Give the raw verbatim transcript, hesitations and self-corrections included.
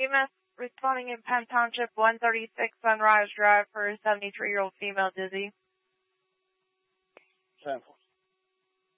E M S responding in Penn Township, one thirty-six Sunrise Drive for a seventy-three-year-old female dizzy. ten four.